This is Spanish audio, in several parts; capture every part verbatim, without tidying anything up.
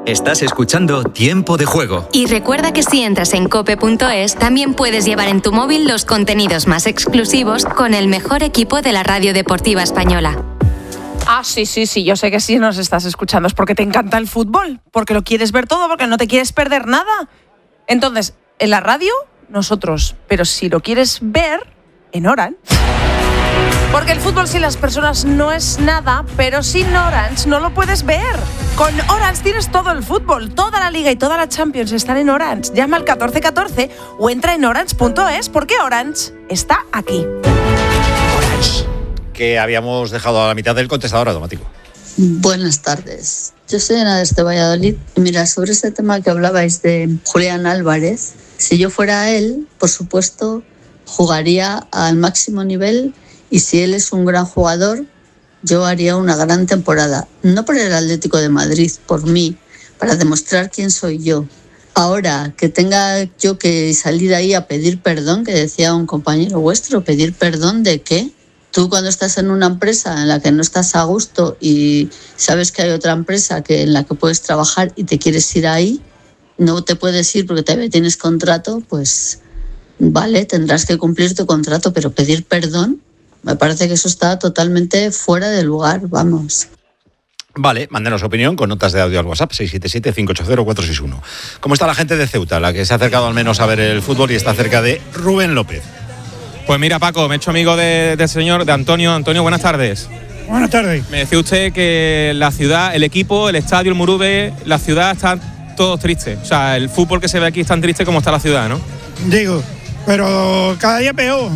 Estás escuchando Tiempo de Juego. Y recuerda que si entras en cope punto es, también puedes llevar en tu móvil los contenidos más exclusivos con el mejor equipo de la radio deportiva española. Ah, sí, sí, sí, yo sé que si nos estás escuchando es porque te encanta el fútbol, porque lo quieres ver todo, porque no te quieres perder nada. Entonces, en la radio, nosotros, pero si lo quieres ver, en Orange. Porque el fútbol sin las personas no es nada, pero sin Orange no lo puedes ver. Con Orange tienes todo el fútbol, toda la Liga y toda la Champions están en Orange. Llama al catorce catorce o entra en orange punto es porque Orange está aquí. Orange. Que habíamos dejado a la mitad del contestador automático. Buenas tardes. Yo soy Ana desde Valladolid. Mira, sobre este tema que hablabais de Julián Álvarez, si yo fuera él, por supuesto, jugaría al máximo nivel. Y si él es un gran jugador, yo haría una gran temporada. No por el Atlético de Madrid, por mí, para demostrar quién soy yo. Ahora, que tenga yo que salir ahí a pedir perdón, que decía un compañero vuestro, ¿pedir perdón de qué? Tú cuando estás en una empresa en la que no estás a gusto y sabes que hay otra empresa que en la que puedes trabajar y te quieres ir ahí, no te puedes ir porque todavía tienes contrato, pues vale, tendrás que cumplir tu contrato, pero pedir perdón, me parece que eso está totalmente fuera de lugar, vamos. Vale, mándenos opinión con notas de audio al WhatsApp seis siete siete, cinco ocho cero, cuatro seis uno. ¿Cómo está la gente de Ceuta, la que se ha acercado al menos a ver el fútbol y está cerca de Rubén López? Pues mira, Paco, me he hecho amigo del de señor, de Antonio. Antonio, buenas tardes. Buenas tardes. Me decía usted que la ciudad, el equipo, el estadio, el Murube, la ciudad están todos tristes. O sea, el fútbol que se ve aquí es tan triste como está la ciudad, ¿no? Digo, pero cada día peor.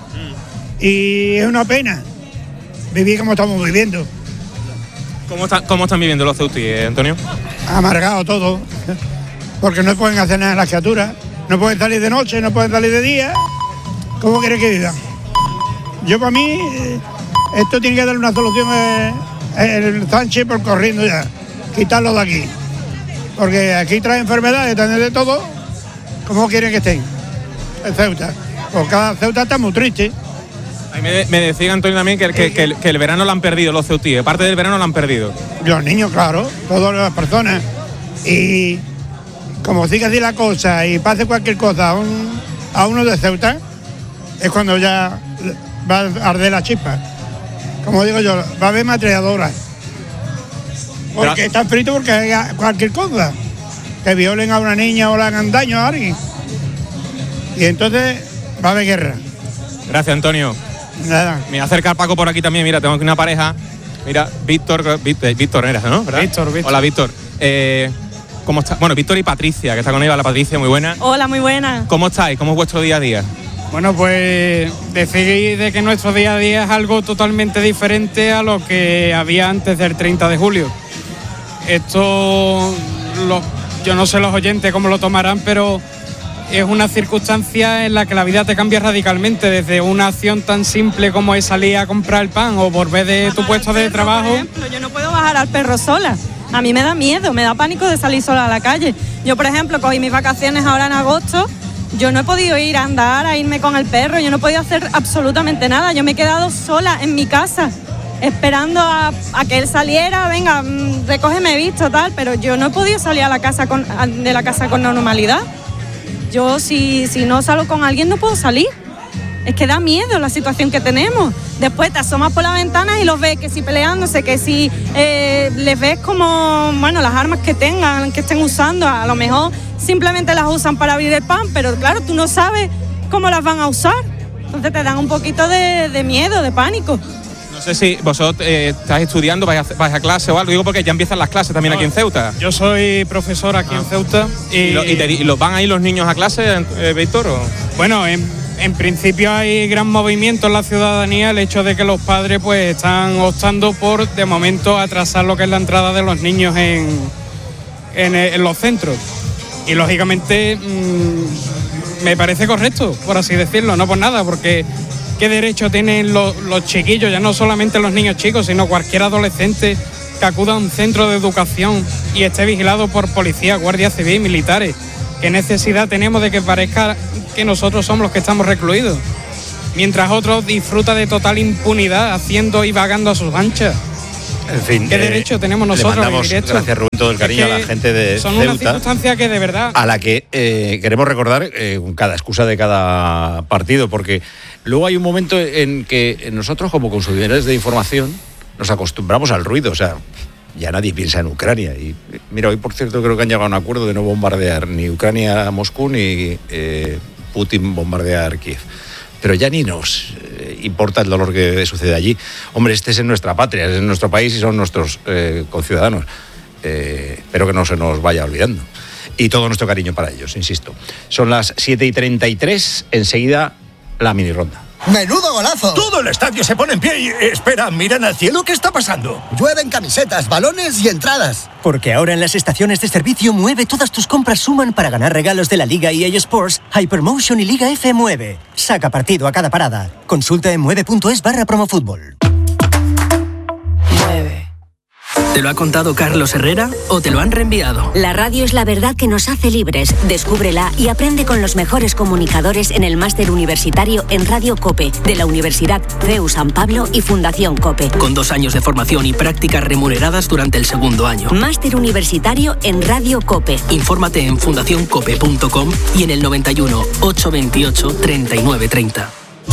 Y es una pena vivir como estamos viviendo. ¿Cómo, está, cómo están viviendo los ceutíes, Antonio? Amargado todo, porque no pueden hacer nada las criaturas, no pueden salir de noche, no pueden salir de día. ¿Cómo quiere que vivan? Yo para mí, esto tiene que dar una solución eh, el Sánchez por corriendo ya, quitarlo de aquí. Porque aquí trae enfermedades, trae de todo. ¿Cómo quieren que estén? En Ceuta. Pues cada Ceuta está muy triste. Me, me decía Antonio también que, que, que, el, que el verano lo han perdido los ceutíes, parte del verano lo han perdido. Los niños, claro, todas las personas. Y como sigue así la cosa y pase cualquier cosa a, un, a uno de Ceuta, es cuando ya va a arder la chispa. Como digo yo, va a haber matrilladoras. Porque Pero... están fritos porque hay cualquier cosa. Que violen a una niña o le hagan daño a alguien. Y entonces va a haber guerra. Gracias, Antonio. Nada. Me voy a acercar Paco por aquí también. Mira, tengo aquí una pareja. Mira, Víctor, Víctor, Víctor era, ¿no? ¿Verdad? Víctor, Víctor. Hola, Víctor. Eh, ¿Cómo está? Bueno, Víctor y Patricia, que está con ella. La Patricia, muy buena. Hola, muy buena. ¿Cómo estáis? ¿Cómo es vuestro día a día? Bueno, pues decir de que nuestro día a día es algo totalmente diferente a lo que había antes del treinta de julio. Esto, lo, yo no sé los oyentes cómo lo tomarán, pero es una circunstancia en la que la vida te cambia radicalmente, desde una acción tan simple como es salir a comprar el pan o volver de bajar tu puesto de perro, trabajo. Por ejemplo, yo no puedo bajar al perro sola. A mí me da miedo, me da pánico de salir sola a la calle. Yo, por ejemplo, cogí mis vacaciones ahora en agosto. Yo no he podido ir a andar, a irme con el perro, yo no he podido hacer absolutamente nada. Yo me he quedado sola en mi casa, esperando a, a que él saliera, venga, recógeme visto, tal, pero yo no he podido salir a la casa con, a, de la casa con normalidad. Yo si, si no salgo con alguien no puedo salir. Es que da miedo la situación que tenemos. Después te asomas por la ventana y los ves que si peleándose, que si eh, les ves como, bueno, las armas que tengan, que estén usando, a lo mejor simplemente las usan para abrir el pan, pero claro, tú no sabes cómo las van a usar. Entonces te dan un poquito de, de miedo, de pánico. No sé si vosotros eh, estáis estudiando, vais a, vais a clase o algo, digo porque ya empiezan las clases también no, aquí en Ceuta. Yo soy profesor aquí ah. en Ceuta. ¿Y, ¿Y, lo, y, te, y los van a ir los niños a clase, eh, Víctor? O? Bueno, en, en principio hay gran movimiento en la ciudadanía, el hecho de que los padres pues están optando por, de momento, atrasar lo que es la entrada de los niños en, en, en los centros. Y lógicamente mmm, me parece correcto, por así decirlo, no por nada, porque ¿qué derecho tienen los, los chiquillos, ya no solamente los niños chicos, sino cualquier adolescente que acuda a un centro de educación y esté vigilado por policía, guardia civil, militares? ¿Qué necesidad tenemos de que parezca que nosotros somos los que estamos recluidos? Mientras otros disfrutan de total impunidad haciendo y vagando a sus anchas. En fin. ¿Qué eh, derecho tenemos nosotros? Le mandamos, derecho? gracias Rubén, todo el cariño Es a la gente de son Ceuta. Son una circunstancia que de verdad. A la que eh, queremos recordar eh, cada excusa de cada partido, porque luego hay un momento en que nosotros, como consumidores de información, nos acostumbramos al ruido. O sea, ya nadie piensa en Ucrania. Y mira, hoy por cierto creo que han llegado a un acuerdo de no bombardear ni Ucrania a Moscú ni eh, Putin bombardear Kiev. Pero ya ni nos eh, importa el dolor que sucede allí. Hombre, este es en nuestra patria, es en nuestro país y son nuestros eh, conciudadanos. Eh, espero que no se nos vaya olvidando. Y todo nuestro cariño para ellos, insisto. Son las siete y treinta y tres, enseguida la mini ronda. ¡Menudo golazo! Todo el estadio se pone en pie y... Espera, ¿miran al cielo? ¿Qué está pasando? Llueven camisetas, balones y entradas. Porque ahora en las estaciones de servicio Mueve todas tus compras suman para ganar regalos de la Liga E A Sports, Hypermotion y Liga F Mueve. Saca partido a cada parada. Consulta en mueve.es barra promofútbol. ¿Te lo ha contado Carlos Herrera o te lo han reenviado? La radio es la verdad que nos hace libres. Descúbrela y aprende con los mejores comunicadores en el máster universitario en Radio COPE de la Universidad C E U San Pablo y Fundación COPE. Con dos años de formación y prácticas remuneradas durante el segundo año. Máster universitario en Radio COPE. Infórmate en fundación cope punto com y en el noventa y uno, ochocientos veintiocho, treinta y nueve treinta.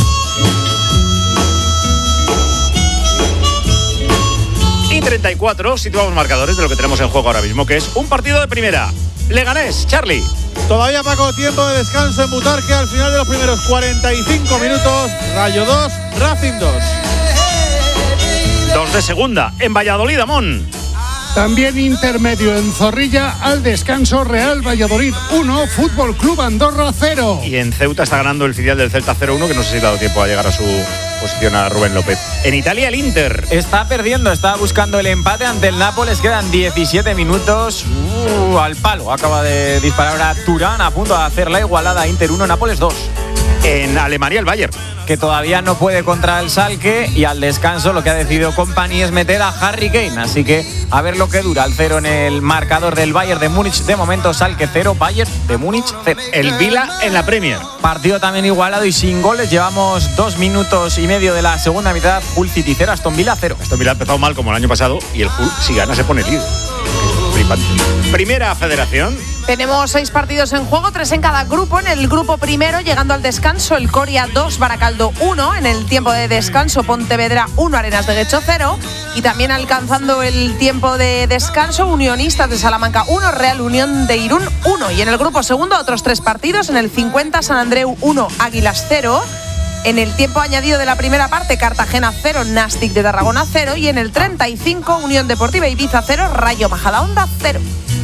treinta y cuatro, situamos marcadores de lo que tenemos en juego ahora mismo, que es un partido de primera. Leganés, Charlie. Todavía, Paco, tiempo de descanso en Butarque al final de los primeros cuarenta y cinco minutos. Rayo dos, Racing dos. Dos de segunda, en Valladolid, Amón. También intermedio en Zorrilla, al descanso, Real Valladolid uno, Fútbol Club Andorra cero. Y en Ceuta está ganando el filial del Celta cero uno, que no sé si le ha dado tiempo a llegar a su posición a Rubén López. En Italia, el Inter. Está perdiendo, está buscando el empate ante el Nápoles. Quedan diecisiete minutos. Uh, al palo. Acaba de disparar ahora Turán, a punto de hacer la igualada. Inter uno, Nápoles dos. En Alemania, el Bayern, que todavía no puede contra el Schalke, y al descanso lo que ha decidido Kompany es meter a Harry Kane, así que a ver lo que dura el cero en el marcador del Bayern de Múnich. De momento Schalke cero, Bayern de Múnich cero. El Vila en la Premier, partido también igualado y sin goles. Llevamos dos minutos y medio de la segunda mitad. Hull City cero, Aston Villa cero. Aston Villa ha empezado mal como el año pasado y el Hull, si gana, se pone líder. Primera Federación. Tenemos seis partidos en juego, tres en cada grupo. En el grupo primero, llegando al descanso, el Coria dos, Baracaldo uno. En el tiempo de descanso, Pontevedra uno, Arenas de Guecho cero. Y también alcanzando el tiempo de descanso, Unionistas de Salamanca uno, Real Unión de Irún uno. Y en el grupo segundo, otros tres partidos. En el cincuenta, San Andreu uno, Águilas cero. En el tiempo añadido de la primera parte, Cartagena cero, Nastic de Tarragona cero. Y en el treinta y cinco, Unión Deportiva Ibiza cero, Rayo Majadahonda cero.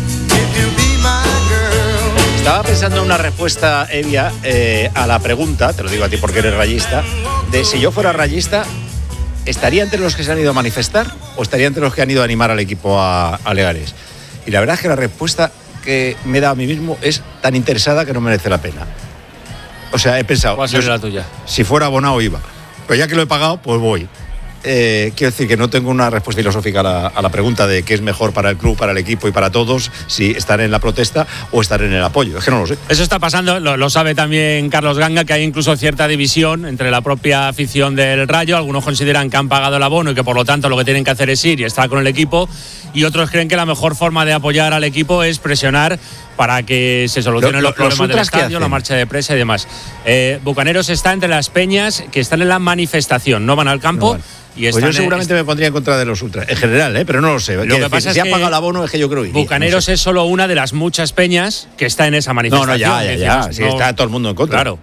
Estaba pensando en una respuesta, Evia, eh, a la pregunta, te lo digo a ti porque eres rayista, de si yo fuera rayista, ¿estaría entre los que se han ido a manifestar o estaría entre los que han ido a animar al equipo a, a Legares? Y la verdad es que la respuesta que me da a mí mismo es tan interesada que no merece la pena. O sea, he pensado, ¿cuál sería la tuya? Si fuera abonado iba, pero ya que lo he pagado, pues voy. Eh, quiero decir que no tengo una respuesta filosófica a la, a la pregunta de qué es mejor para el club, para el equipo y para todos, si estar en la protesta o estar en el apoyo. Es que no lo sé. Eso está pasando, lo, lo sabe también Carlos Ganga, que hay incluso cierta división entre la propia afición del Rayo. Algunos consideran que han pagado el abono y que por lo tanto lo que tienen que hacer es ir y estar con el equipo, y otros creen que la mejor forma de apoyar al equipo es presionar para que se solucionen lo, los problemas los del estadio, la marcha de prensa y demás. Eh, Bucaneros está entre las peñas que están en la manifestación, no van al campo. No, y pues yo seguramente en... me pondría en contra de los ultras, en general, ¿eh? Pero no lo sé. Lo que decir, pasa si es ha pagado el abono es que yo creo que Bucaneros no sé. Es solo una de las muchas peñas que está en esa manifestación. No, no, ya, ya, ya. Si sí, no... está todo el mundo en contra. Claro.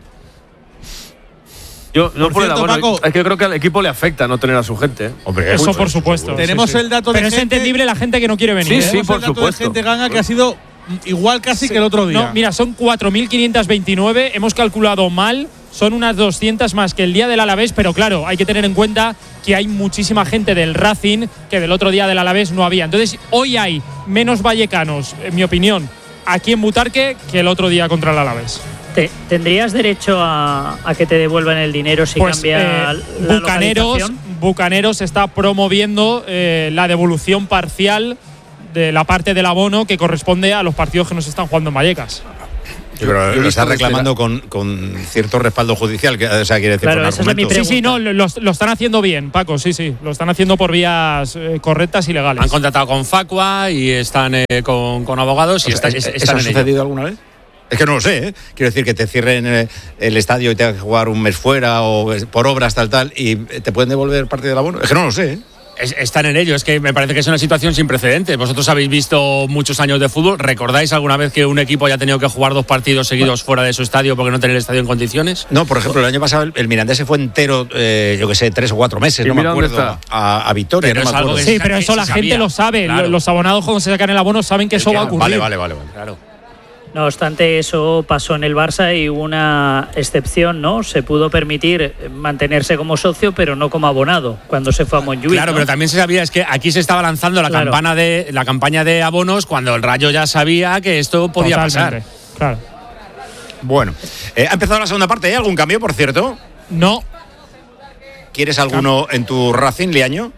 Yo no por, por cierto, el abono, Paco, es que yo creo que al equipo le afecta no tener a su gente. ¿eh? Hombre, eso mucho, por supuesto. Tenemos sí, sí. el dato de Pero gente, es entendible la gente que no quiere venir. Sí, ¿eh? sí, por el dato supuesto. De gente Ganga que ha sido igual casi sí. que el otro día. No, mira, son cuatro mil quinientos veintinueve, hemos calculado mal, son unas doscientas más que el día del Alavés, pero claro, hay que tener en cuenta que hay muchísima gente del Racing que del otro día del Alavés no había. Entonces, hoy hay menos vallecanos, en mi opinión, aquí en Butarque que el otro día contra el Alavés. Te, ¿Tendrías derecho a, a que te devuelvan el dinero si pues, cambia eh, la Bucaneros, localización? Bucaneros está promoviendo eh, la devolución parcial de la parte del abono que corresponde a los partidos que nos están jugando en Vallecas. Sí, pero lo está reclamando con, con cierto respaldo judicial, que, o sea, quiere decir Claro, con argumentos. Sí, sí, no, lo, lo están haciendo bien, Paco, sí, sí, lo están haciendo por vías eh, correctas y legales. Han contratado con Facua y están eh, con, con abogados y O sea, están, ¿es- están ¿Eso ha en ello. sucedido alguna vez? Es que no lo sé, ¿eh? Quiero decir que te cierren el, el estadio y te hagan que jugar un mes fuera o por obras tal, tal, y te pueden devolver parte del abono. Es que no lo sé, ¿eh? Es- Están en ello, es que me parece que es una situación sin precedentes. Vosotros habéis visto muchos años de fútbol. ¿Recordáis alguna vez que un equipo haya tenido que jugar dos partidos seguidos fuera de su estadio porque no tenía el estadio en condiciones? No, por ejemplo, el año pasado el, el Mirandés se fue entero, eh, yo que sé, tres o cuatro meses, ¿Y no me mira dónde acuerdo, está? a, a Vitoria, Pero no es me algo acuerdo. que Sí, pero eso la gente lo sabe. Claro. Los abonados cuando se sacan el abono saben que eso va a ocurrir. Vale, vale, vale. vale. Claro. No obstante, eso pasó en el Barça y hubo una excepción, ¿no? Se pudo permitir mantenerse como socio, pero no como abonado, cuando se fue a Montjuic. Claro, ¿no? pero también se sabía, es que aquí se estaba lanzando la Claro. campana de la campaña de abonos cuando el Rayo ya sabía que esto podía Totalmente, pasar. Claro. Bueno, eh, ha empezado la segunda parte. ¿Hay algún cambio, por cierto? No. ¿Quieres alguno en tu Racing, Liaño?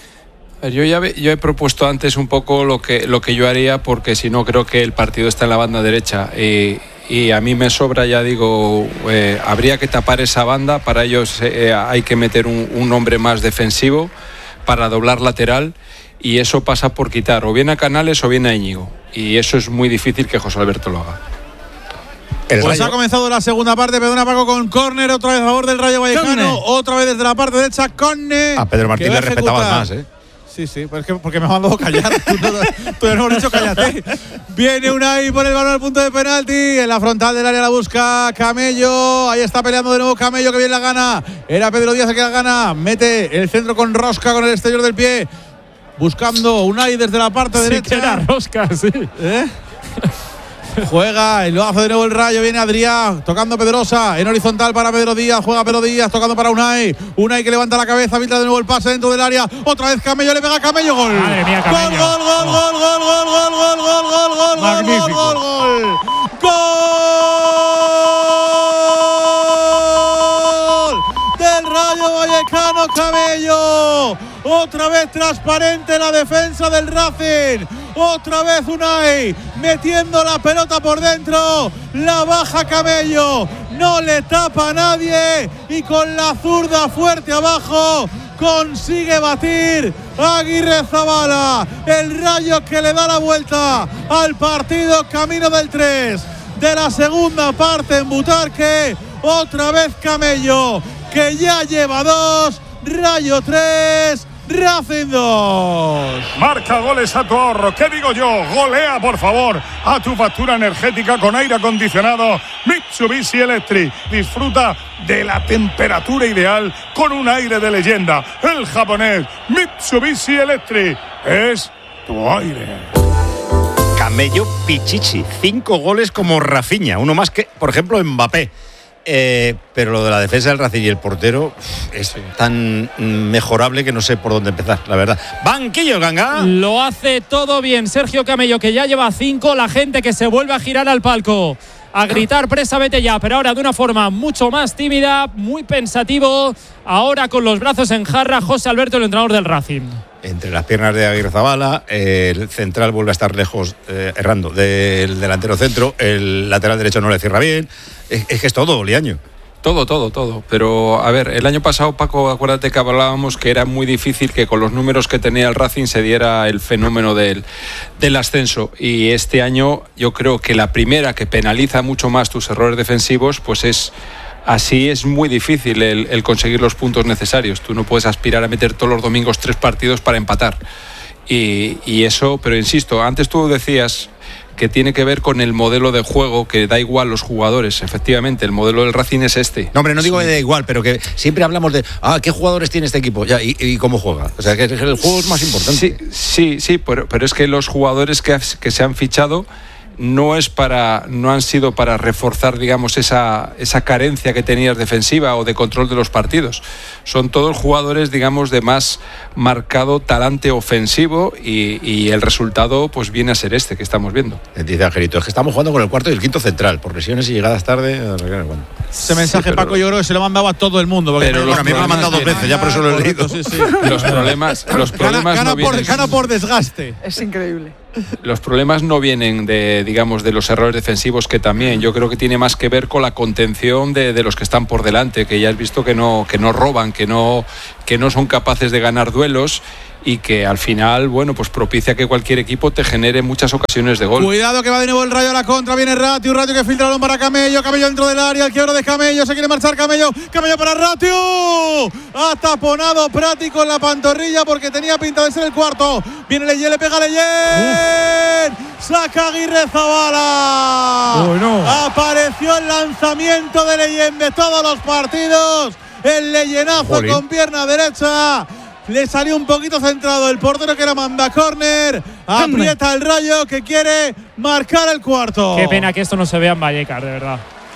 Yo ya ve- yo he propuesto antes un poco lo que, lo que yo haría, porque si no creo que el partido está en la banda derecha y, y a mí me sobra, ya digo, eh, habría que tapar esa banda. Para ellos eh, hay que meter un, un hombre más defensivo para doblar lateral, y eso pasa por quitar o bien a Canales o bien a Íñigo, y eso es muy difícil que José Alberto lo haga. Pues ha comenzado la segunda parte, perdona Paco, con córner, otra vez a favor del Rayo Vallecano, Córner. otra vez desde la parte derecha, córner. A Pedro Martín que va le a respetabas ejecutar. más, ¿eh? Sí, sí, pues es que porque me ha mandado callar. Tú no, tú no hemos dicho cállate. Viene Unai por el balón al punto de penalti. En la frontal del área la busca Camello. Ahí está peleando de nuevo Camello, que bien la gana. Era Pedro Díaz el que la gana. Mete el centro con rosca con el exterior del pie. Buscando Unai desde la parte Sí, derecha. que era rosca, sí. ¿Eh? Juega y lo hace de nuevo el Rayo. Viene Adrián tocando Pedrosa en horizontal para Pedro Díaz. Juega Pedro Díaz tocando para Unai. Unai que levanta la cabeza, filtra de nuevo el pase dentro del área. Otra vez Camello, le pega a Camello. Gol. Madre mía, Gol, Camello. gol, gol, gol, gol, gol, gol, gol, gol, gol, gol, gol, Magnífico. gol, gol, gol. Gol del Rayo Vallecano, Camello. Otra vez transparente la defensa del Racing. Otra vez Unai metiendo la pelota por dentro. La baja Camello. No le tapa a nadie. Y con la zurda fuerte abajo consigue batir a Aguirre Zabala. El Rayo que le da la vuelta al partido, camino del tres de la segunda parte en Butarque. Otra vez Camello, que ya lleva dos. Rayo tres, Racing dos. Marca goles a tu ahorro. ¿Qué digo yo? Golea, por favor, a tu factura energética con aire acondicionado Mitsubishi Electric. Disfruta de la temperatura ideal con un aire de leyenda. El japonés Mitsubishi Electric es tu aire. Camello Pichichi, cinco goles como Rafinha, uno más que, por ejemplo, Mbappé. Eh, pero lo de la defensa del Racing y el portero es tan mejorable que no sé por dónde empezar, la verdad. Banquillo, Ganga. Lo hace todo bien Sergio Camello, que ya lleva cinco. La gente que se vuelve a girar al palco, a gritar presa, vete ya, pero ahora de una forma mucho más tímida, muy pensativo. Ahora con los brazos en jarra, José Alberto, el entrenador del Racing. Entre las piernas de Aguirre Zabala, eh, el central vuelve a estar lejos, eh, errando, del delantero centro, el lateral derecho no le cierra bien. Es, es que es todo, Liaño. Todo, todo, todo. Pero, a ver, el año pasado, Paco, acuérdate que hablábamos que era muy difícil que con los números que tenía el Racing se diera el fenómeno del, del ascenso. Y este año yo creo que la primera que penaliza mucho más tus errores defensivos, pues es... Así es muy difícil el, el conseguir los puntos necesarios. Tú no puedes aspirar a meter todos los domingos tres partidos para empatar. Y, y eso, pero insisto, antes tú decías que tiene que ver con el modelo de juego, que da igual los jugadores. Efectivamente, el modelo del Racing es este. No, hombre, no digo que da igual, pero que siempre hablamos de, ah, ¿qué jugadores tiene este equipo? Ya, y, y cómo juega. O sea, que el juego es más importante. Sí, sí, sí, pero, pero es que los jugadores que, que se han fichado no es para no han sido para reforzar, digamos, esa, esa carencia que tenías defensiva o de control de los partidos. Son todos jugadores, digamos, de más marcado talante ofensivo y, y el resultado pues viene a ser este que estamos viendo. Dice Angelito, es que estamos jugando con el cuarto y el quinto central, por lesiones y llegadas tarde. Bueno. Ese mensaje, Sí, pero- Paco, yo creo que se lo mandaba a todo el mundo. porque- Pero Bueno, a mí me lo ha mandado dos veces, ya por eso lo he leído. Sí, sí. Los problemas, los Gana, problemas gana no por, vienen. gana por desgaste. Es increíble. los problemas no vienen de, digamos, de los errores defensivos, que también yo creo que tiene más que ver con la contención de, de los que están por delante, que ya has visto que no, que no roban, que no, que no son capaces de ganar duelos y que al final, bueno, pues propicia que cualquier equipo te genere muchas ocasiones de gol. Cuidado que va de nuevo el Rayo a la contra, viene Ratio, Ratio que filtra el balón para Camello, Camello dentro del área, el quiebro de Camello, se quiere marchar Camello, Camello para Ratio, ha taponado Prático en la pantorrilla porque tenía pinta de ser el cuarto, viene Leyen, le pega Leyen, saca Aguirre Zabala, oh, no. apareció el lanzamiento de Leyen de todos los partidos, el Leyenazo Jolín. Con pierna derecha. Le salió un poquito centrado el portero que era manda córner. Aprieta el Rayo que quiere marcar el cuarto. Qué pena que esto no se vea en Vallecas, de verdad.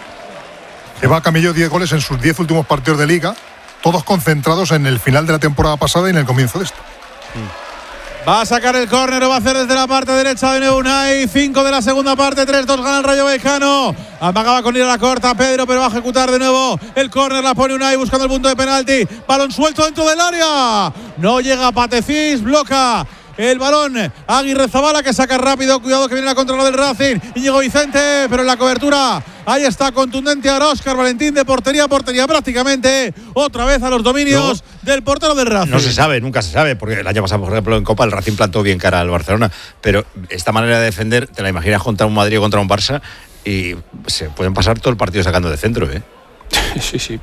Lleva Camello diez goles en sus diez últimos partidos de Liga, todos concentrados en el final de la temporada pasada y en el comienzo de esta. Mm. Va a sacar el córner, lo va a hacer desde la parte derecha de nuevo Unai. cinco de la segunda parte, tres dos gana el Rayo Vallecano. Amagaba con ir a la corta Pedro, pero va a ejecutar de nuevo el córner, la pone Unai buscando el punto de penalti. Balón suelto dentro del área. No llega Patefis, bloca el balón Aguirre Zabala que saca rápido, cuidado que viene la contra del Racing, Íñigo Vicente, pero en la cobertura ahí está contundente ahora Óscar Valentín de portería a portería prácticamente, otra vez a los dominios no, del portero del Racing. No se sabe, nunca se sabe, porque el año pasado, por ejemplo, en Copa el Racing plantó bien cara al Barcelona, pero esta manera de defender, te la imaginas contra un Madrid o contra un Barça y se pueden pasar todo el partido sacando de centro, ¿eh? Sí, sí.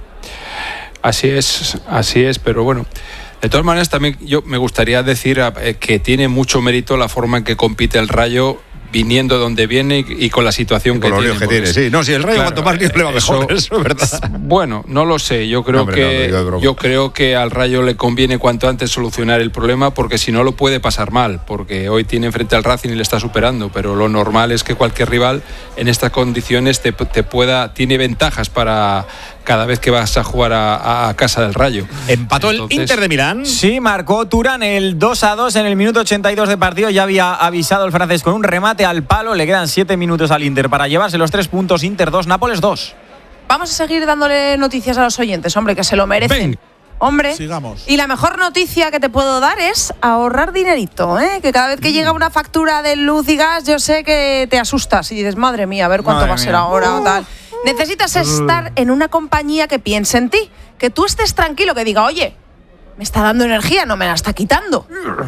Así es, así es, pero bueno. De todas maneras, también yo me gustaría decir eh, que tiene mucho mérito la forma en que compite el Rayo, viniendo donde viene y, y con la situación que tiene, que tiene. Sí, no, si el Rayo claro, cuanto más líos le va mejor, eso, eso es verdad. Bueno, no lo sé, yo creo no, que no, yo creo que al Rayo le conviene cuanto antes solucionar el problema, porque si no lo puede pasar mal, porque hoy tiene frente al Racing y le está superando, pero lo normal es que cualquier rival en estas condiciones te, te pueda tiene ventajas para cada vez que vas a jugar a, a casa del Rayo. Empató Entonces, el Inter de Milán. Sí, marcó Turán el dos a dos en el minuto ochenta y dos de partido. Ya había avisado el francés con un remate al palo. Le quedan siete minutos al Inter para llevarse los tres puntos. Inter dos, Nápoles dos. Vamos a seguir dándole noticias a los oyentes, hombre, que se lo merecen. Ven. Hombre, sigamos. Y la mejor noticia que te puedo dar es ahorrar dinerito, ¿eh? Que cada vez que llega una factura de luz y gas, yo sé que te asustas y dices, madre mía, a ver cuánto madre va a ser mía. ahora o tal. Necesitas estar en una compañía que piense en ti, que tú estés tranquilo, que diga, oye, me está dando energía, no me la está quitando.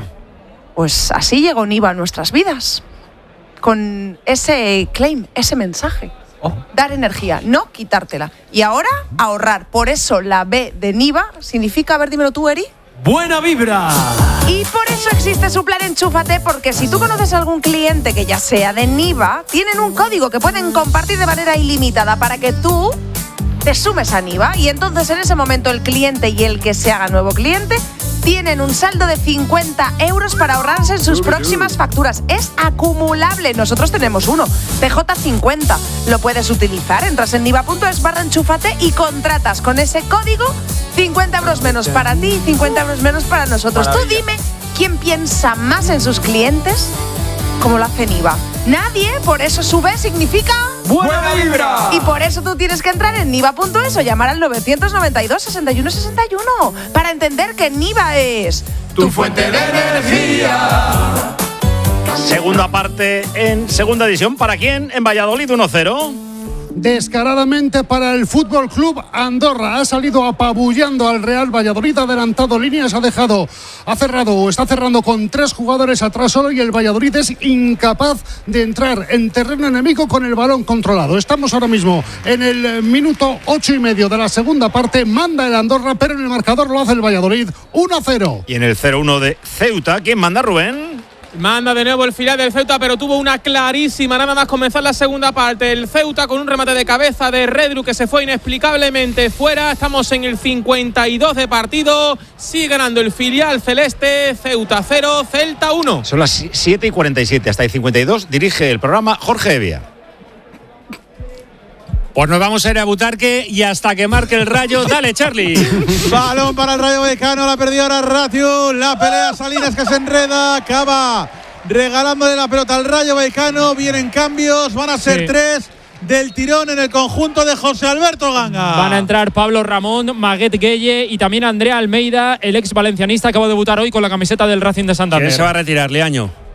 Pues así llegó Niva a nuestras vidas, con ese claim, ese mensaje. Oh. Dar energía, no quitártela. Y ahora, ahorrar. Por eso la B de Niva significa, a ver, dímelo tú, Eri. ¡Buena vibra! Y por eso existe su plan Enchúfate, porque si tú conoces a algún cliente que ya sea de Niva, tienen un código que pueden compartir de manera ilimitada para que tú te sumes a Niva, y entonces en ese momento el cliente y el que se haga nuevo cliente tienen un saldo de cincuenta euros para ahorrarse en sus próximas facturas. Es acumulable. Nosotros tenemos uno, P J cincuenta. Lo puedes utilizar. Entras en niva.es barra enchúfate y contratas con ese código cincuenta euros menos para ti y cincuenta euros menos para nosotros. Maravilla. Tú dime quién piensa más en sus clientes como lo hace Niva. Nadie, por eso su B significa ¡buena vibra! Y por eso tú tienes que entrar en niva.es o llamar al novecientos noventa y dos, sesenta y uno sesenta y uno para entender que Niva es tu fuente de energía. Segunda parte en segunda edición. ¿Para quién? En Valladolid uno cero. Descaradamente para el Fútbol Club Andorra. Ha salido apabullando al Real Valladolid, ha adelantado líneas, ha dejado, ha cerrado o está cerrando con tres jugadores atrás solo, y el Valladolid es incapaz de entrar en terreno enemigo con el balón controlado. Estamos ahora mismo en el minuto ocho y medio de la segunda parte. Manda el Andorra, pero en el marcador lo hace el Valladolid uno a cero. Y en el cero uno de Ceuta, ¿quién manda, Rubén? Manda de nuevo el filial del Ceuta, pero tuvo una clarísima nada más comenzar la segunda parte. El Ceuta con un remate de cabeza de Redru que se fue inexplicablemente fuera. Estamos en el cincuenta y dos de partido. Sigue ganando el filial celeste. Ceuta cero, Celta uno. Son las siete y cuarenta y siete, hasta el cincuenta y dos. Dirige el programa Jorge Evia. Pues nos vamos a ir a Butarque y hasta que marque el Rayo. Dale, Charlie. Balón para el Rayo Vallecano, la perdió ahora Ratio. La pelea Salinas que se enreda, acaba regalándole la pelota al Rayo Vallecano. Vienen cambios, van a ser sí. tres del tirón en el conjunto de José Alberto Ganga. Van a entrar Pablo Ramón, Maguet Gueye y también Andrea Almeida, el ex valencianista, acaba de debutar hoy con la camiseta del Racing de Santander. ¿Quién se va a retirar, Leaño?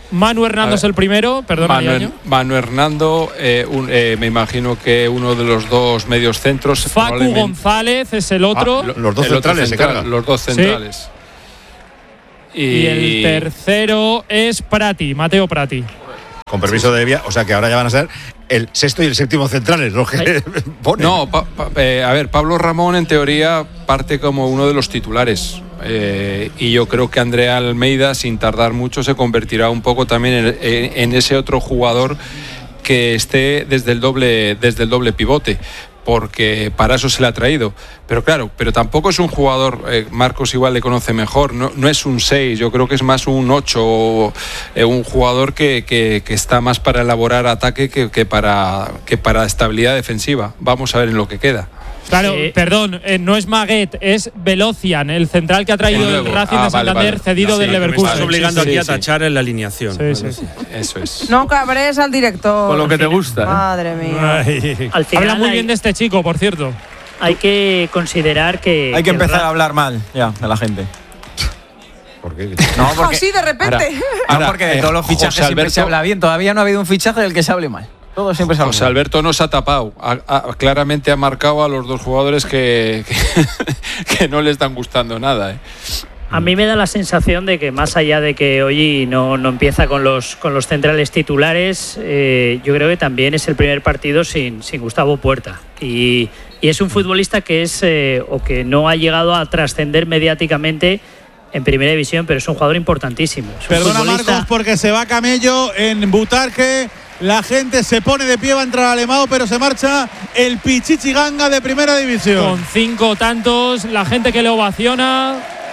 Manu Hernando es el primero, perdona, Manu, Yaño. Manu Hernando, eh, un, eh, me imagino que uno de los dos medios centros. Facu González es el otro. Ah, lo, los dos centrales, central, se cargan. Los dos centrales. Sí. Y, y el tercero es Prati, Mateo Prati. Con permiso de Evia, o sea que ahora ya van a ser el sexto y el séptimo centrales los que ponen. No, pa, pa, eh, a ver, Pablo Ramón en teoría parte como uno de los titulares. Eh, y yo creo que Andrea Almeida, sin tardar mucho, se convertirá un poco también en, en, en ese otro jugador que esté desde el doble, desde el doble pivote, porque para eso se le ha traído. Pero claro, pero tampoco es un jugador, eh, Marcos igual le conoce mejor, no, no es un seis, yo creo que es más un ocho, eh, un jugador que, que, que está más para elaborar ataque que, que, para, que para estabilidad defensiva. Vamos a ver en lo que queda. Claro, eh, perdón, eh, no es Maguet, es Velocian, el central que ha traído el, el Racing ah, de Santander, vale, vale. cedido no, del sí, Leverkusen. Me estás obligando sí, sí, aquí sí. a tachar en la alineación. Sí, sí, sí. Eso es. No cabres al director. Con lo que te gusta. Madre mía. Al final habla muy hay, bien de este chico, por cierto. Hay que considerar que... Hay que, que empezar Ra- a hablar mal ya de la gente. ¿Por qué? No, porque, así de repente. Ahora, ahora, no, porque de todos los fichajes José siempre Alberto, se habla bien. Todavía no ha habido un fichaje del que se hable mal. Todo siempre se habla José Alberto no se ha tapado. Ha, ha, claramente ha marcado a los dos jugadores que, que, que no le están gustando nada. ¿eh? A mí me da la sensación de que más allá de que hoy no, no empieza con los, con los centrales titulares, eh, yo creo que también es el primer partido sin, sin Gustavo Puerta. Y, y es un futbolista que es eh, o que no ha llegado a trascender mediáticamente en primera división, pero es un jugador importantísimo. Un Perdona futbolista... Marcos, porque se va Camello en Butarque. La gente se pone de pie, va a entrar Alemão, pero se marcha el Pichichi Ganga de primera división. Con cinco tantos, la gente que le ovaciona.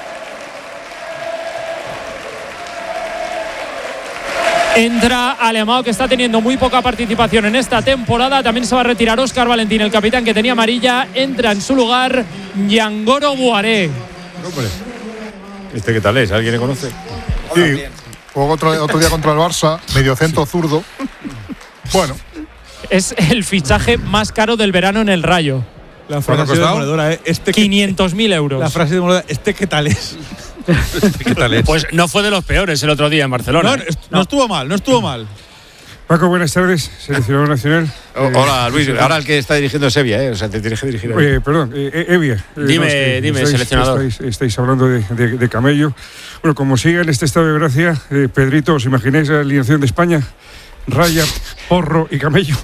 Entra Alemão, que está teniendo muy poca participación en esta temporada. También se va a retirar Óscar Valentín, el capitán que tenía amarilla. Entra en su lugar Yangoro Buaré. Hombre, ¿este qué tal es? ¿Alguien le conoce? Sí, jugó otro, otro día contra el Barça, mediocentro zurdo. Bueno. Es el fichaje más caro del verano en el Rayo. La frase demoledora, ¿eh? Este quinientos mil euros. La frase demoledora, ¿este qué tal es? ¿Qué tal es? Pues no fue de los peores el otro día en Barcelona. No, no, no estuvo mal, no estuvo mal. Paco, buenas tardes, seleccionador nacional. Oh, hola, Luis. Ahora el que está dirigiendo es Evia, ¿eh? O sea, te dirige dirigir a Oye, perdón, eh, Evia. Eh, dime, no, es que dime, estáis, seleccionador. Estáis, estáis hablando de, de, de Camello. Bueno, como siga en este estado de gracia, eh, Pedrito, ¿os imagináis la alineación de España? Raya, Porro y Camello.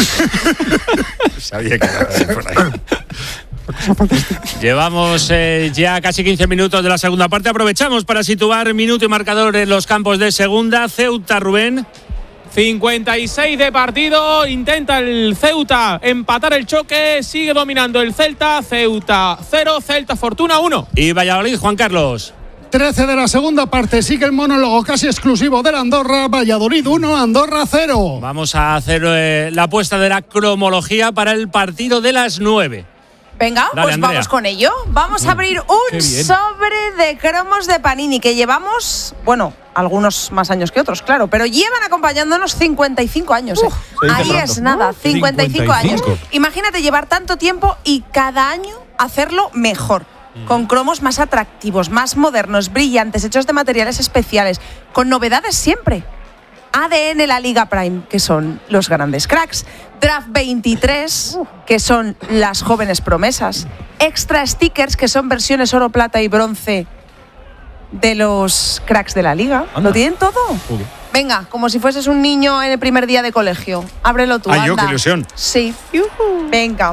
Sabía que era por ahí. Llevamos eh, ya casi quince minutos de la segunda parte. Aprovechamos para situar minuto y marcador en los campos de segunda. Ceuta, Rubén. cincuenta y seis de partido. Intenta el Ceuta empatar el choque. Sigue dominando el Celta. Ceuta cero, Celta Fortuna uno. Y Valladolid, Juan Carlos. trece de la segunda parte, sigue el monólogo casi exclusivo del Andorra. Valladolid uno, Andorra cero. Vamos a hacer eh, la apuesta de la cromología para el partido de las nueve. Venga, Dale, pues Andrea. vamos con ello. Vamos a abrir un sobre de cromos de Panini que llevamos, bueno, algunos más años que otros, claro, pero llevan acompañándonos cincuenta y cinco años. ¿eh? Uh, Ahí es nada, cincuenta y cinco años. Imagínate llevar tanto tiempo y cada año hacerlo mejor. Con cromos más atractivos, más modernos, brillantes, hechos de materiales especiales, con novedades siempre. A D N La Liga Prime, que son los grandes cracks. Draft veintitrés, que son las jóvenes promesas. Extra stickers, que son versiones oro, plata y bronce de los cracks de la liga. Anda. ¿Lo tienen todo? Uy. Venga, como si fueses un niño en el primer día de colegio. Ábrelo tú, Ay, anda. yo, qué ilusión. Sí. Venga.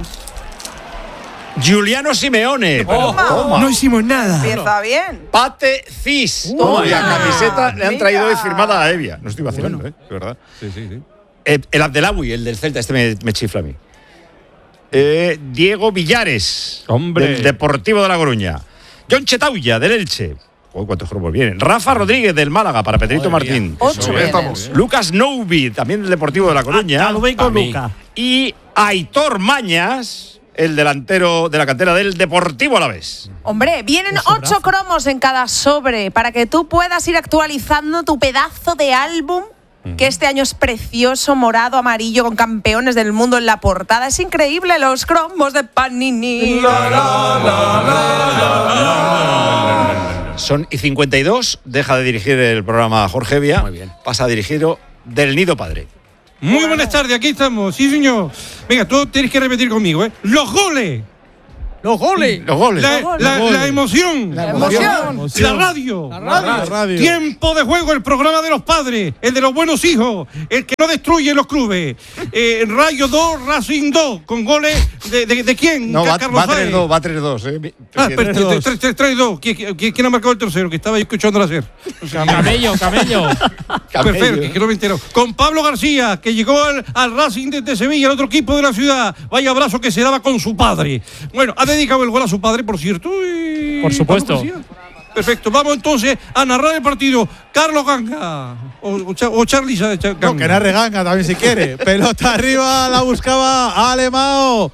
Giuliano Simeone. Toma. Toma. No hicimos nada. Empieza bien. Pate Cis. Toma. Y la camiseta le han Mira. traído hoy firmada a Evia. No estoy vacilando, Bueno. ¿eh? De verdad. Sí, sí, sí. Eh, el Abdelawi, el del Celta, este me, me chifla a mí. Eh, Diego Villares. Hombre. Del Deportivo de La Coruña. John Chetauya, del Elche. Joder, cuántos cromos vienen. Rafa Rodríguez, del Málaga, para Pedrito Madre Martín. mía. Ocho Bien. vienes. Lucas Noubi, también del Deportivo de La Coruña. Luca. Y Aitor Mañas, el delantero de la cantera del Deportivo Alavés. Hombre, vienen ocho cromos en cada sobre para que tú puedas ir actualizando tu pedazo de álbum, que este año es precioso, morado, amarillo, con campeones del mundo en la portada. Es increíble los cromos de Panini. Son y cincuenta y dos, deja de dirigir el programa Jorge Vía. Muy bien. Pasa a dirigirlo del Nido Padre. Muy buenas tardes, aquí estamos, sí señor. Venga, tú tienes que repetir conmigo, ¿eh? ¡Los goles! Los goles. Los goles. La, Los la- goles. la emoción. La emoción. La radio. La radio. La radio. Tiempo de juego, el programa de los padres, el de los buenos hijos, el que no destruye los clubes. Eh, Rayo dos, Racing dos, con goles de, de, de quién? No, va, Carlos va tres Saez. dos, va tres dos. Eh. Ah, pero tres dos. ¿Quién, quién, quién ha marcado el tercero? Que estaba yo escuchando la hacer. Camello, camello. Perfecto, que, que no me entero. Con Pablo García, que llegó al, al Racing desde Sevilla, el otro equipo de la ciudad. Vaya abrazo que se daba con su padre. Bueno, ha dedicado el gol a su padre, por cierto. Y... Por supuesto. Pablo García. Perfecto, vamos entonces a narrar el partido. Carlos Ganga o, o, Cha- o Charlie Sa- Cha- Ganga. No, que narre Ganga también si quiere. Pelota arriba, la buscaba Alemao.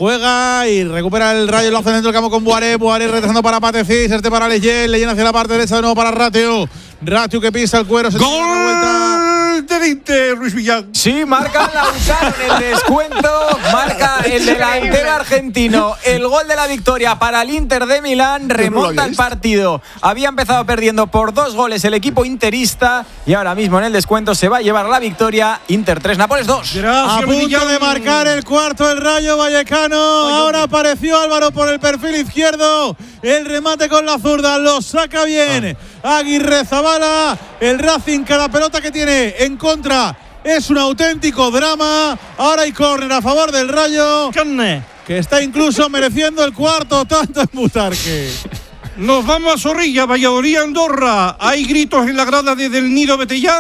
Juega y recupera el Rayo, lo hace dentro del campo con Boaré. Boaré retrasando para Patecís, este para Leyen, Leyen hacia la parte derecha de nuevo para Ratio. Ratio que pisa el cuero, se tira una vuelta. Del Inter, Luis Villán. Sí, marca Lautaro en el descuento, marca el delantero argentino, el gol de la victoria para el Inter de Milán, remonta el partido. Había empezado perdiendo por dos goles el equipo interista y ahora mismo en el descuento se va a llevar la victoria. Inter tres, Nápoles dos. A punto de marcar el cuarto el Rayo Vallecano. Ahora apareció Álvaro por el perfil izquierdo. El remate con la zurda lo saca bien Aguirre Zabala. El Racing, cada pelota que tiene en contra es un auténtico drama. Ahora hay córner a favor del Rayo, que está incluso mereciendo el cuarto tanto en Butarque. Nos vamos a Zorrilla, Valladolid, Andorra. ¿Hay gritos en la grada desde el Nido Betellá?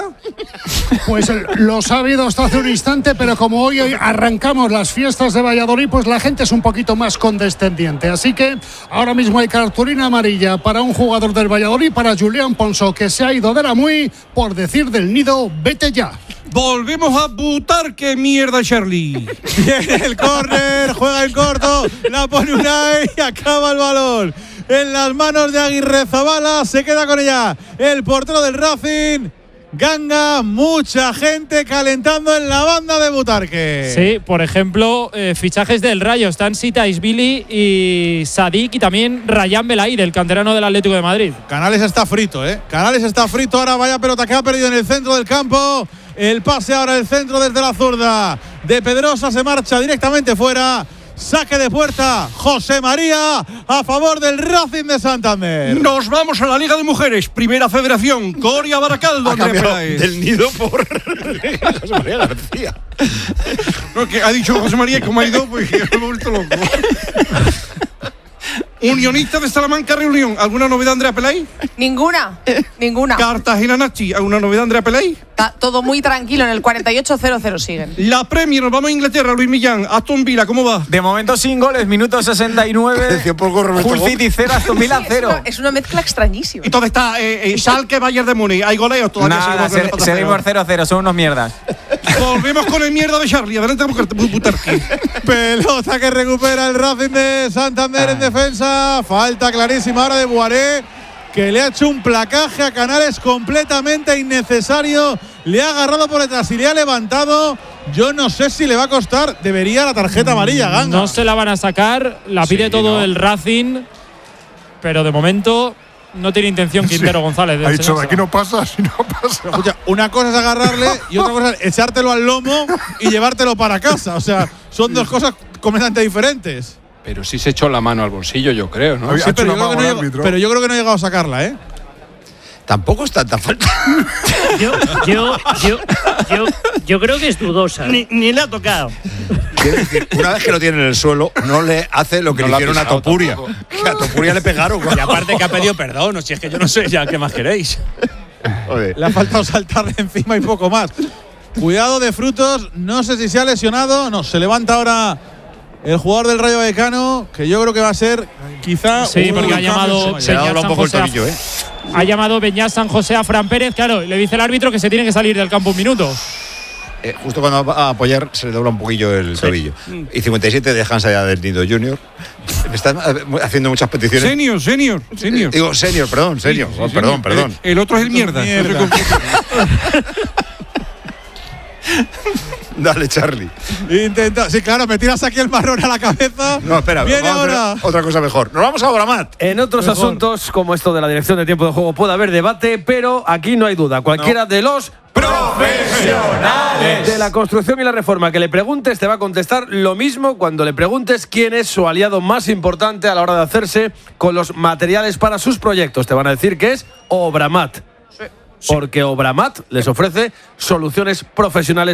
Pues los ha habido hasta hace un instante, pero como hoy arrancamos las fiestas de Valladolid, pues la gente es un poquito más condescendiente. Así que ahora mismo hay cartulina amarilla para un jugador del Valladolid, para Julián Ponso, que se ha ido de la muy por decir del Nido, vete ya. Volvemos a Butarque, mierda, Charlie. Viene el córner, juega en corto, la pone Unai y acaba el balón en las manos de Aguirre Zabala. Se queda con ella el portero del Racing. Ganga, mucha gente calentando en la banda de Butarque. Sí, por ejemplo, eh, fichajes del Rayo. Están Sita Isbili y Sadik y también Rayán Belaí, del canterano del Atlético de Madrid. Canales está frito, ¿eh? Canales está frito. Ahora vaya pelota que ha perdido en el centro del campo. El pase ahora del centro desde la zurda de Pedrosa, se marcha directamente fuera. Saque de puerta, José María, a favor del Racing de Santander. Nos vamos a la Liga de Mujeres, Primera Federación, Coria Baracaldo, Andrea Peláez. Del Nido por José María García. No, que ha dicho José María, como ha ido, pues me he vuelto loco. Unionista de Salamanca, Reunión. ¿Alguna novedad, Andrea Pelay? Ninguna, ninguna. Cartagena Nachi. ¿Alguna novedad, Andrea Pelay? Está todo muy tranquilo, en el cuarenta y ocho cero cero siguen. La Premier, nos vamos a Inglaterra, Luis Millán. Aston Villa, ¿cómo va? De momento sin goles, minuto sesenta y nueve. Hull City cero, Aston Villa cero. Es una, es una mezcla extrañísima. ¿Y dónde está eh, eh, Schalke, Bayern de Múnich? ¿Hay goleos todavía? Nada, se, seguimos cero cero, son unos mierdas. Volvemos con el mierda de Charlie. Adelante, Butarque. Pelota que recupera el Racing de Santander en defensa. Falta clarísima ahora de Boaré, que le ha hecho un placaje a Canales completamente innecesario. Le ha agarrado por detrás y le ha levantado. Yo no sé si le va a costar. Debería la tarjeta amarilla, Ganga. No se la van a sacar, la pide Sí, todo no. el Racing, pero de momento no tiene intención Quintero Sí. González. de Ha dicho, enseñársela. aquí no pasa, si no pasa. Escucha, una cosa es agarrarle y otra cosa es echártelo al lomo y llevártelo para casa. O sea, son dos cosas completamente diferentes. Pero sí se echó la mano al bolsillo, yo creo, ¿no? Había Sí, hecho pero, una yo creo que mago no al llegó- árbitro. pero yo creo que no ha llegado a sacarla, ¿eh? Tampoco es tanta falta. Yo, yo, yo, yo, yo creo que es dudosa. Ni, ni le ha tocado. Quiero decir, una vez que lo tiene en el suelo, no le hace lo que No le lo ha hicieron a pisado Topuria. tampoco. Que a Topuria le pegaron. Y aparte que ha pedido perdón, o si es que yo no sé ya qué más queréis. Joder. Le ha faltado saltarle encima y poco más. Cuidado de Frutos, no sé si se ha lesionado. No, se levanta ahora el jugador del Rayo Vallecano, que yo creo que va a ser quizá. Sí, uno porque de ha los llamado cambios. Se le ha Beñat doblado un San poco el José a- tobillo, ¿eh? Ha llamado Beñat San José a Fran Pérez, claro, y le dice el árbitro que se tiene que salir del campo un minuto. Eh, justo cuando va a apoyar se le dobla un poquillo el tobillo. Y cincuenta y siete dejan allá del Nido Junior. Me están eh, haciendo muchas peticiones. Senior, senior, senior. Digo, senior, perdón, senior. Sí, sí, Oh, sí, perdón, senior. perdón. El, el otro es el mierda. Mierda. No se confunde. Dale, Charlie. Intenta, sí, claro, me tiras aquí el marrón a la cabeza. No, espera, viene vamos ahora. a hacer otra cosa mejor. Nos vamos a Obramat. En otros Mejor. asuntos, como esto de la dirección de tiempo de juego, puede haber debate, pero aquí no hay duda. Cualquiera No. de los profesionales de la construcción y la reforma que le preguntes te va a contestar lo mismo cuando le preguntes quién es su aliado más importante a la hora de hacerse con los materiales para sus proyectos. Te van a decir que es Obramat. Porque Obramat les ofrece soluciones profesionales